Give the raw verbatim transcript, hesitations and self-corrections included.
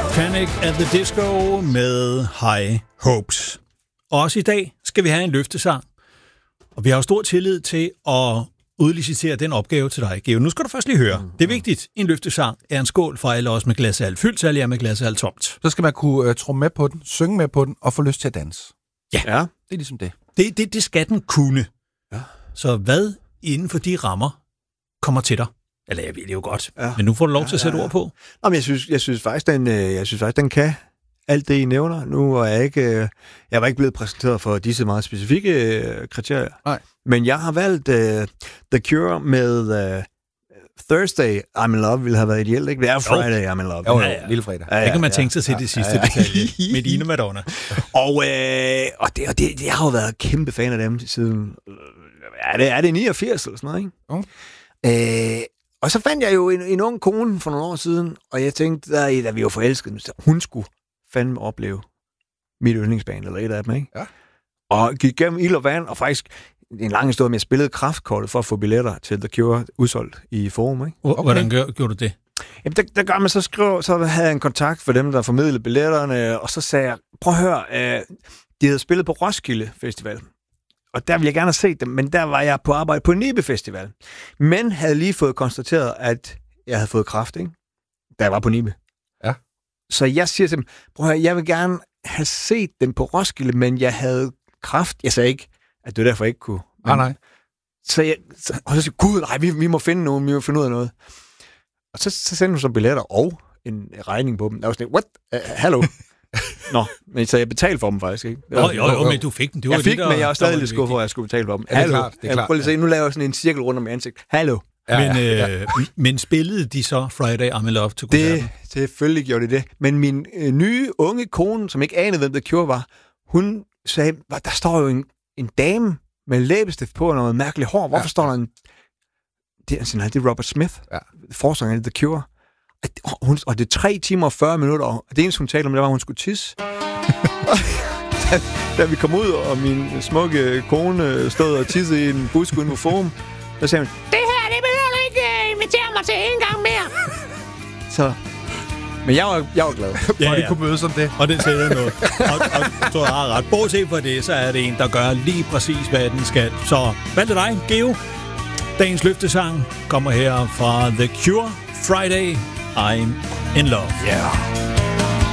Panic at the Disco med High Hopes. Og også i dag skal vi have en løftesang. Og vi har jo stor tillid til at udlicitere den opgave til dig, Geo. Nu skal du først lige høre. Det er vigtigt. En løftesang er en skål for alle os med glas af alt fyldt, så alle er med glas af alt tomt. Så skal man kunne uh, tromme med på den, synge med på den og få lyst til at danse. Ja. ja. Det er ligesom det. Det, det, det skal den kunne. Ja. Så hvad inden for de rammer kommer til dig? Eller jeg ved det jo godt, ja. men nu får du lov til ja, at sætte ja, ja. ord på. Nå, men jeg synes, jeg synes faktisk, den, jeg synes faktisk, den kan alt det, I nævner. Nu er jeg ikke, jeg var ikke blevet præsenteret for disse meget specifikke kriterier. Nej. Men jeg har valgt uh, The Cure med uh, Thursday, I'm in Love, ville have været ideelt, ikke? Det er Friday, I'm in Love. Jo, jo, ja, ja. Lille fredag. Ja, ja, det kan man tænke sig til ja, det sidste ja, ja. detalje. Medina Madonna. og, øh, og, det, og det, jeg har jo været kæmpe fan af dem siden, ja, det er det niogfirs eller sådan noget, ikke? Okay. Øh, og så fandt jeg jo en, en ung kone for nogle år siden, og jeg tænkte, da, da vi var forelskede, hun skulle fandme opleve mit yndlingsband, eller et af dem, ikke? Ja. Og gik gennem ild og vand, og faktisk en lang historie med, at jeg spillede kraftkortet for at få billetter til The Cure udsolgt i Forum, ikke? Okay. Hvordan gør, gjorde du det? Jamen, der, der gør man så skriver, så havde jeg en kontakt for dem, der formidlede billetterne, og så sagde jeg, prøv at høre, øh, de havde spillet på Roskilde Festival, og der ville jeg gerne have set dem, men der var jeg på arbejde på Nibe Festival, men havde lige fået konstateret, at jeg havde fået kræft, ikke? Da jeg var på Nibe. Ja. Så jeg siger til dem, prøv at høre, jeg vil gerne have set dem på Roskilde, men jeg havde kræft. Jeg sagde ikke, at det var derfor, jeg ikke kunne. Men, ah, nej. Så jeg, så, og så siger gud, nej, vi, vi må finde nogen, vi må finde ud af noget. Og så, så sendte hun så billetter og en regning på dem. Der var sådan, what? Uh, hallo? Nå, men så jeg betalte for dem faktisk, ikke? Jo, jo, jo, jo, men du fik den. Det var jeg fik det, der, men jeg var stadig lidt skuffet for, at jeg skulle betale for dem. Ja, det er klart, det er klart. Prøv lige at se, nu laver jeg sådan en cirkel rundt om mit ansigt. Hallo? Ja, men, ja. Øh, men spillede de så Friday I'm in Love til koncerten? Det, selvfølgelig gjorde de det. Men min øh, nye unge kone, som ikke anede, hvem The Cure var, hun sagde, der står jo en, en dame med læbestift på og noget mærkeligt hår. Hvorfor ja. står der en... Det, altså, nej, det er Robert Smith, ja. forsanger af The Cure. Og, hun, og det er tre timer og fyrre minutter, og det eneste, hun talte om, det var, at hun skulle tisse. da, da vi kom ud, og min smukke kone stod og tissede i en busk uden på Forum, der sagde hun, det her, det behøver du ikke invitere mig til en gang mere. Så... Men jeg var, jeg var glad. Ja, og det ja. kunne møde som det. Og det sætter noget. Og, og du har ret. Bortset fra det, så er det en, der gør lige præcis, hvad den skal. Så hvad er dig, Geo? Dagens løftesang kommer her fra The Cure. Friday, I'm in Love. Yeah.